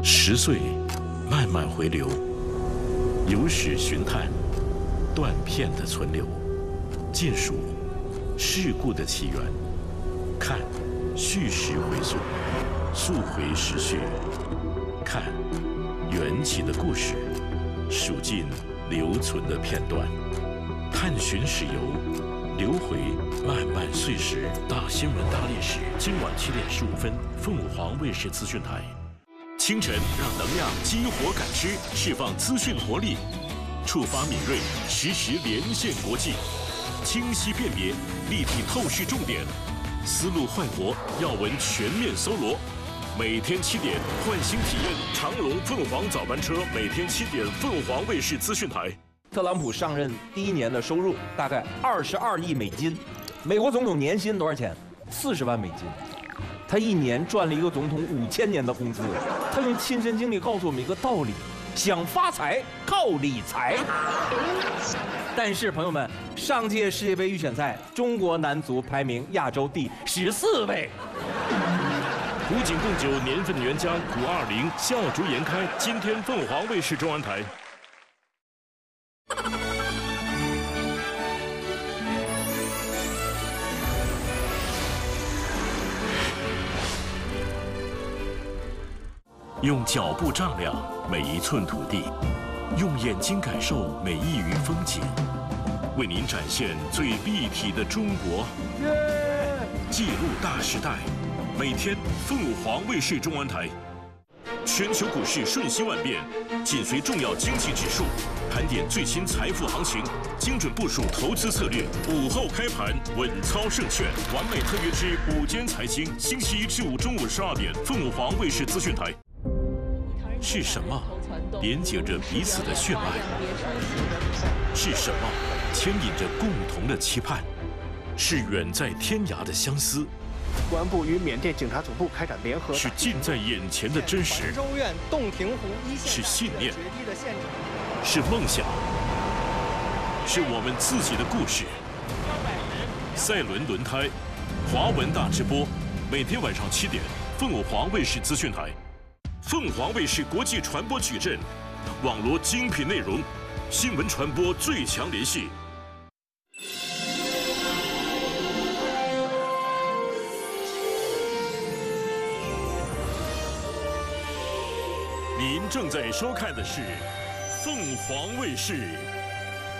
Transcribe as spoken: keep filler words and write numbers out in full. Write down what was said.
十岁，慢慢回流，有史寻探，断片的存留，见数事故的起源，看叙事回溯，溯回时序，看缘起的故事，数尽留存的片段，探寻史游，流回漫漫岁时。大新闻大历史，今晚七点十五分，凤凰卫视资讯台。清晨让能量激活感知，释放资讯活力，触发敏锐，实时连线国际，清晰辨别，立体透视重点，思路焕活，要闻全面搜罗。每天七点，换新体验长龙凤凰早班车，每天七点，凤凰卫视资讯台。 特朗普上任第一年的收入大概二十二亿美金，美国总统年薪多少钱？四十万美金。他一年赚了一个总统五千年的工资。他用亲身经历告诉我们一个道理：想发财靠理财。但是朋友们，上届世界杯预选赛，中国男足排名亚洲第十四位。 古井贡酒年份原浆古二零笑逐颜开，今天凤凰卫视中安台。用脚步丈量每一寸土地，用眼睛感受每一隅风景，为您展现最立体的中国，记录大时代。每天凤凰卫视中安台。全球股市瞬息万变，紧随重要经济指数，盘点最新财富行情，精准部署投资策略。午后开盘，稳操胜券，完美特约之午间财经，星期一至五中午十二点，凤凰卫视资讯台。是什么连接着彼此的血脉？是什么牵引着共同的期盼？是远在天涯的相思。 公安部与缅甸警察总部开展联合。 是近在眼前的真实。 州院洞庭湖一线。 是信念。是梦想。是我们自己的故事。赛伦轮胎，华文大直播，每天晚上七点，凤凰卫视资讯台。凤凰卫视国际传播矩阵，网罗精品内容，新闻传播最强联系。您正在收看的是凤凰卫视。